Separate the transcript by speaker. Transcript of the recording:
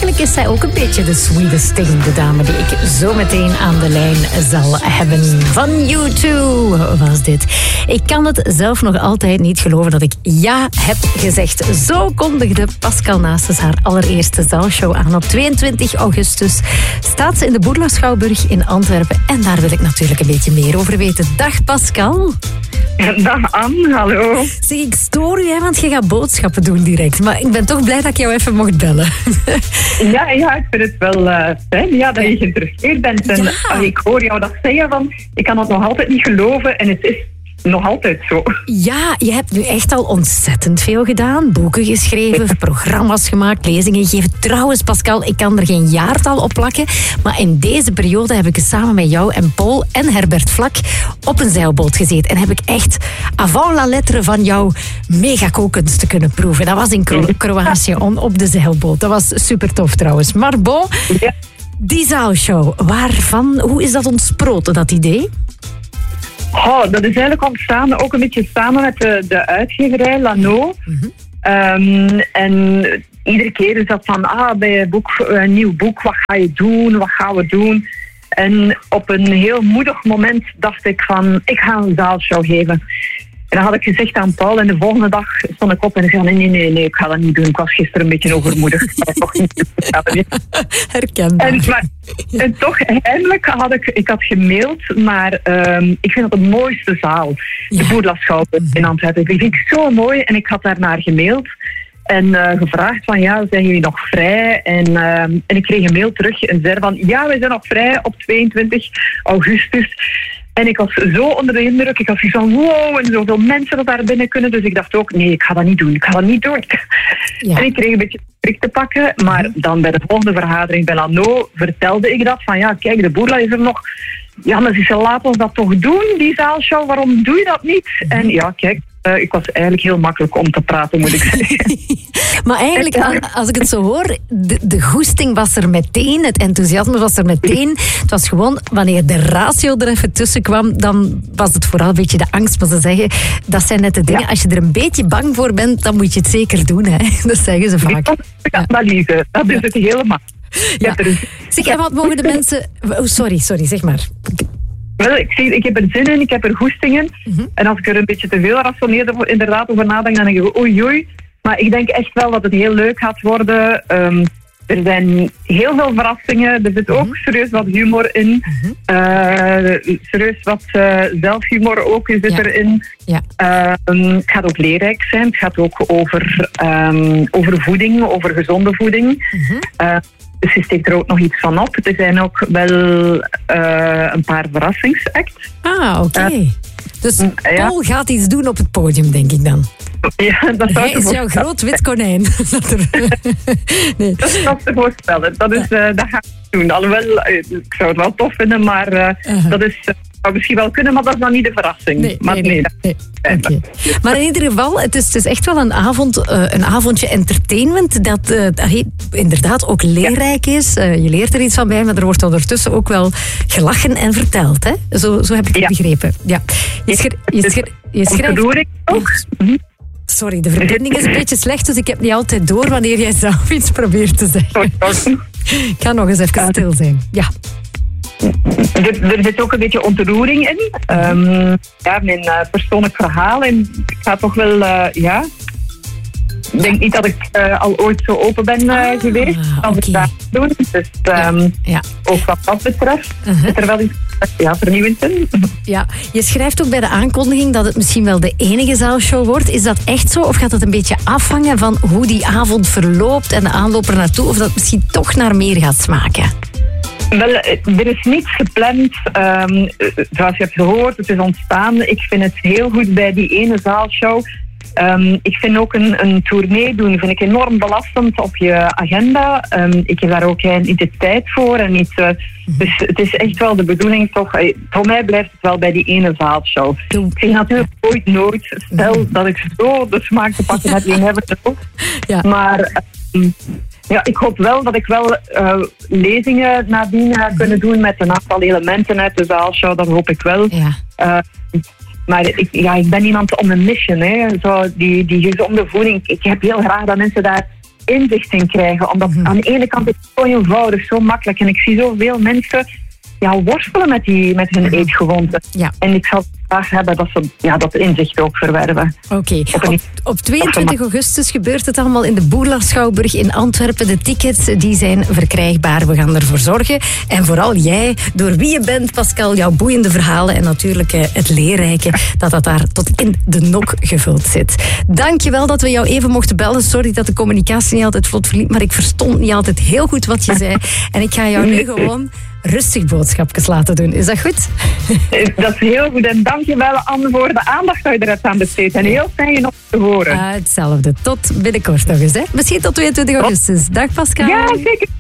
Speaker 1: eigenlijk is zij ook een beetje de sweetest thing, de dame die ik zo meteen aan de lijn zal hebben. Van U2 was dit. Ik kan het zelf nog altijd niet geloven dat ik ja heb gezegd. Zo kondigde Pascal Naessens haar allereerste zaalshow aan. Op 22 augustus staat ze in de Bourla Schouwburg in Antwerpen. En daar wil ik natuurlijk een beetje meer over weten. Dag Pascal.
Speaker 2: Dag Anne, hallo.
Speaker 1: Zeg, ik stoor u, want je gaat boodschappen doen direct. Maar ik ben toch blij dat ik jou even mocht bellen.
Speaker 2: Ja, ik vind het wel fijn dat je geïnteresseerd bent. En ik hoor jou dat zeggen, van, ik kan het nog altijd niet geloven en het is nog altijd zo.
Speaker 1: Ja, je hebt nu echt al ontzettend veel gedaan. Boeken geschreven, programma's gemaakt, lezingen gegeven. Trouwens, Pascal, ik kan er geen jaartal op plakken. Maar in deze periode heb ik samen met jou en Paul en Herbert Vlak op een zeilboot gezeten. En heb ik echt avant la lettre van jouw megakookkunsten kunnen proeven. Dat was in Kroatië op de zeilboot. Dat was super tof trouwens. Maar bon, die zaalshow, hoe is dat ontsproten, dat idee?
Speaker 2: Dat is eigenlijk ontstaan ook een beetje samen met de uitgeverij Lano. En iedere keer is dat van, bij een nieuw boek, wat ga je doen, wat gaan we doen? En op een heel moedig moment dacht ik van, ik ga een zaalshow geven. En dan had ik gezegd aan Paul en de volgende dag stond ik op en ik zei, nee, ik ga dat niet doen. Ik was gisteren een beetje overmoedig.
Speaker 1: Herkenbaar.
Speaker 2: En toch, eindelijk had ik gemaild, maar ik vind dat de mooiste zaal. De Bourla Schouwburg in Antwerpen. Die vind ik zo mooi en ik had daarnaar gemaild. En gevraagd van, zijn jullie nog vrij? En ik kreeg een mail terug en zei van, wij zijn nog vrij op 22 augustus. En ik was zo onder de indruk. Ik had zoiets van, wow, en zoveel mensen dat daar binnen kunnen. Dus ik dacht ook, nee, ik ga dat niet doen. Ja. En ik kreeg een beetje prik te pakken. Maar dan bij de volgende vergadering bij Lano vertelde ik dat. Van kijk, de Bourla is er nog. Ja, maar ze laten ons dat toch doen, die zaalshow. Waarom doe je dat niet? En kijk, ik was eigenlijk heel makkelijk om te praten, moet ik zeggen.
Speaker 1: Maar eigenlijk, als ik het zo hoor, de goesting was er meteen, het enthousiasme was er meteen. Het was gewoon, wanneer de ratio er even tussen kwam, dan was het vooral een beetje de angst. Maar ze zeggen, dat zijn net de dingen. Als je er een beetje bang voor bent, dan moet je het zeker doen. Hè? Dat zeggen ze vaak.
Speaker 2: Analyse, dat is het helemaal.
Speaker 1: Ja. Zeg, en wat mogen de mensen... Sorry, zeg maar.
Speaker 2: Wel, ik heb er zin in, ik heb er goesting in. En als ik er een beetje te veel rationeerder inderdaad over nadenk, dan denk ik oei. Maar ik denk echt wel dat het heel leuk gaat worden. Er zijn heel veel verrassingen. Er zit ook serieus wat humor in. Serieus wat zelfhumor ook zit erin. Ja. Het gaat ook leerrijk zijn. Het gaat ook over voeding, over gezonde voeding. Dus je steekt er ook nog iets van op. Er zijn ook wel een paar verrassingsacts.
Speaker 1: Oké. Dus Paul gaat iets doen op het podium, denk ik dan.
Speaker 2: Ja, dat
Speaker 1: Hij is jouw groot wit konijn.
Speaker 2: Nee. Dat is te voorstellen. Dat ga ik doen. Alhoewel, ik zou het wel tof vinden, maar dat zou misschien wel kunnen, maar dat is dan niet de verrassing.
Speaker 1: Nee. Okay. Maar in ieder geval, het is echt wel een avondje entertainment dat inderdaad ook leerrijk is. Je leert er iets van bij, maar er wordt ondertussen ook wel gelachen en verteld. Hè? Zo heb ik het begrepen. Ja. Je schrijft
Speaker 2: ook.
Speaker 1: Sorry, de verbinding is een beetje slecht, dus ik heb niet altijd door wanneer jij zelf iets probeert te zeggen. Ik ga nog eens even stil zijn. Ja.
Speaker 2: Er zit ook een beetje ontroering in. Mijn persoonlijk verhaal. En ik ga toch wel, ik denk niet dat ik al ooit zo open ben geweest als ik dat doen. Dus ook wat dat betreft is er wel iets vernieuwend in.
Speaker 1: Ja, je schrijft ook bij de aankondiging dat het misschien wel de enige zaalshow wordt. Is dat echt zo? Of gaat het een beetje afhangen van hoe die avond verloopt en de aanloop er naartoe? Of dat het misschien toch naar meer gaat smaken?
Speaker 2: Wel, er is niets gepland. Zoals je hebt gehoord, het is ontstaan. Ik vind het heel goed bij die ene zaalshow. Ik vind ook een tournee doen vind ik enorm belastend op je agenda. Ik heb daar ook niet de tijd voor. Dus het is echt wel de bedoeling toch. Voor mij blijft het wel bij die ene zaalshow. Ik zeg natuurlijk nooit. Stel dat ik zo de smaak te pakken heb, die hebben het ook. Ja. Maar... ik hoop wel dat ik wel lezingen nadien ga kunnen doen met een aantal elementen uit de zaalshow. Dat hoop ik wel. Ja. Maar ik ben iemand om een mission. Hè. Zo die gezonde voeding. Ik heb heel graag dat mensen daar inzicht in krijgen. Omdat aan de ene kant is het zo eenvoudig, zo makkelijk. En ik zie zoveel mensen worstelen met hun eetgewoonten.
Speaker 1: Ja.
Speaker 2: En ik zou graag hebben dat ze dat inzicht ook verwerven.
Speaker 1: Oké. Op 22 augustus gebeurt het allemaal in de Boerla-schouwburg in Antwerpen. De tickets die zijn verkrijgbaar. We gaan ervoor zorgen. En vooral jij, door wie je bent, Pascal, jouw boeiende verhalen en natuurlijk het leerrijke, dat daar tot in de nok gevuld zit. Dankjewel dat we jou even mochten bellen. Sorry dat de communicatie niet altijd vlot verliep, maar ik verstond niet altijd heel goed wat je zei. En ik ga jou nu gewoon rustig boodschapjes laten doen. Is dat goed?
Speaker 2: Dat is heel goed. En dankjewel, Anne, voor de aandacht dat je er hebt aan besteed. En heel fijn je nog te horen.
Speaker 1: Hetzelfde. Tot binnenkort nog eens. Hè? Misschien tot 22 augustus. Dag Pascal.
Speaker 2: Ja, zeker.